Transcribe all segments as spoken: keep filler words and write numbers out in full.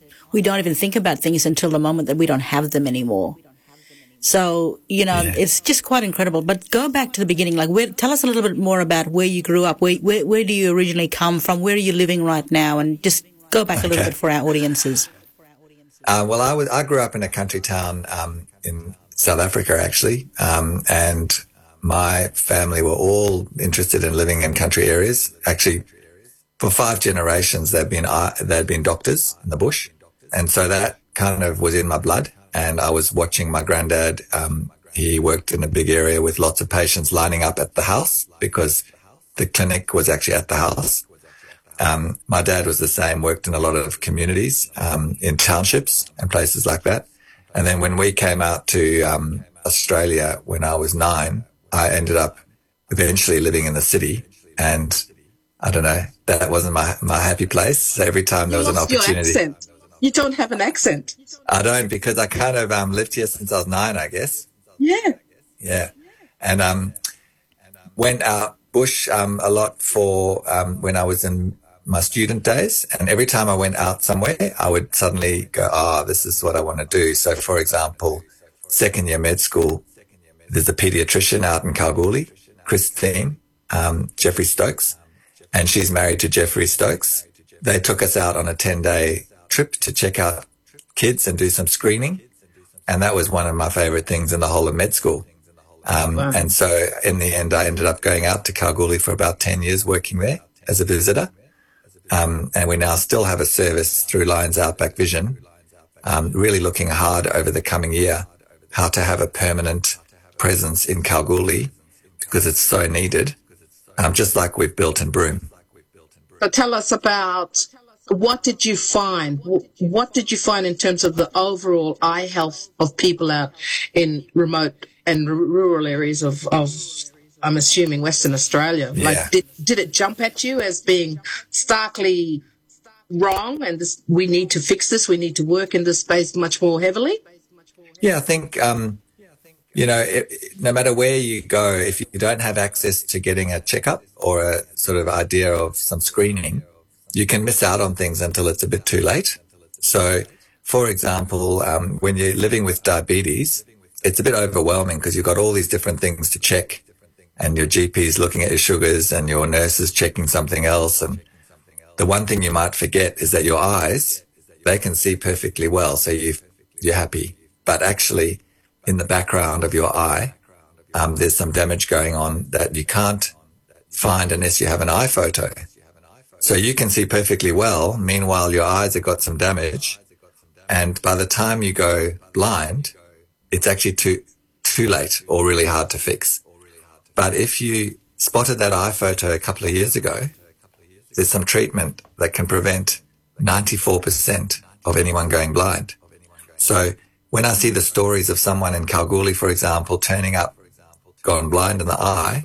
we don't even think about things until the moment that we don't have them anymore. So, you know, yeah. It's just quite incredible. But go back to the beginning. Like, where, tell us a little bit more about where you grew up. Where, where, where do you originally come from? Where are you living right now? And just go back okay. a little bit for our audiences. Uh, well, I was, I grew up in a country town, um, in South Africa, actually. Um, and my family were all interested in living in country areas. Actually, for five generations, they've been, uh, they'd been doctors in the bush. And so that kind of was in my blood. And I was watching my granddad. Um, he worked in a big area with lots of patients lining up at the house because the clinic was actually at the house. Um, my dad was the same, worked in a lot of communities, um, in townships and places like that. And then when we came out to, um, Australia when I was nine, I ended up eventually living in the city. And I don't know, that wasn't my, my happy place. So every time there was an opportunity. Your accent. You don't have an accent. I don't, because I kind of um, lived here since I was nine, I guess. Yeah. Yeah. And um, went out bush um, a lot for um, when I was in my student days. And every time I went out somewhere, I would suddenly go, oh, this is what I want to do. So, for example, second year med school, there's a pediatrician out in Kalgoorlie, Christine, um, Jeffrey Stokes, and she's married to Jeffrey Stokes. They took us out on a ten-day trip to check out kids and do some screening. And that was one of my favorite things in the whole of med school. Um, wow. And so in the end, I ended up going out to Kalgoorlie for about ten years working there as a visitor. Um, and we now still have a service through Lions Outback Vision, um, really looking hard over the coming year how to have a permanent presence in Kalgoorlie because it's so needed, um, just like we've built in Broome. So tell us about, what did you find? What did you find in terms of the overall eye health of people out in remote and rural areas of, of I'm assuming, Western Australia? Yeah. Like, did, did it jump at you as being starkly wrong and this, we need to fix this, we need to work in this space much more heavily? Yeah, I think, um, you know, it, no matter where you go, if you don't have access to getting a checkup or a sort of idea of some screening, you can miss out on things until it's a bit too late. So, for example, um, when you're living with diabetes, it's a bit overwhelming because you've got all these different things to check and your G P's looking at your sugars and your nurse is checking something else. And the one thing you might forget is that your eyes, they can see perfectly well. So you you're happy. But actually, in the background of your eye, um, there's some damage going on that you can't find unless you have an eye photo. So you can see perfectly well. Meanwhile, your eyes have got some damage. And by the time you go blind, it's actually too, too late or really hard to fix. But if you spotted that eye photo a couple of years ago, there's some treatment that can prevent ninety-four percent of anyone going blind. So when I see the stories of someone in Kalgoorlie, for example, turning up, gone blind in the eye,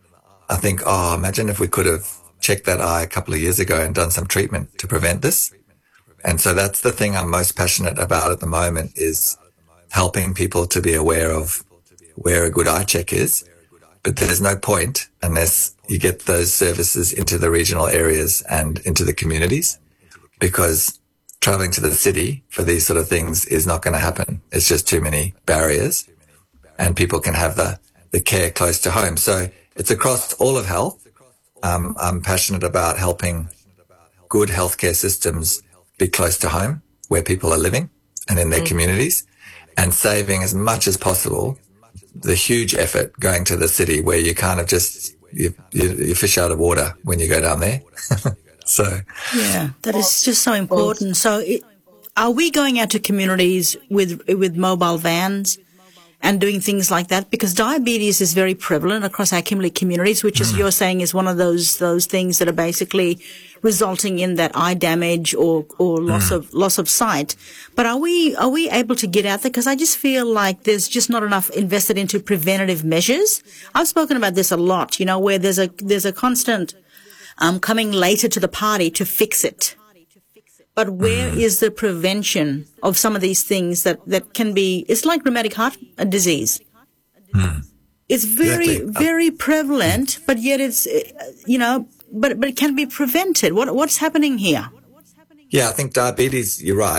I think, oh, imagine if we could have checked that eye a couple of years ago and done some treatment to prevent this. And so that's the thing I'm most passionate about at the moment, is helping people to be aware of where a good eye check is. But there's no point unless you get those services into the regional areas and into the communities, because traveling to the city for these sort of things is not going to happen. It's just too many barriers, and people can have the, the care close to home. So it's across all of health. Um, I'm passionate about helping good healthcare systems be close to home where people are living and in their mm. communities, and saving as much as possible the huge effort going to the city where you kind of just, you, you, you fish out of water when you go down there. So, yeah, that is just so important. So it, are we going out to communities with, with mobile vans and doing things like that? Because diabetes is very prevalent across our Kimberley communities, which is, mm. you're saying, is one of those, those things that are basically resulting in that eye damage or, or loss mm. of, loss of sight. But are we, are we able to get out there? Because I just feel like there's just not enough invested into preventative measures. I've spoken about this a lot, you know, where there's a, there's a constant, um, coming later to the party to fix it. But where mm. is the prevention of some of these things that, that can be, it's like rheumatic heart disease. Mm. It's very, exactly. very prevalent, but yet it's, you know, but, but it can be prevented. What, what's happening here? Yeah, I think diabetes, you're right.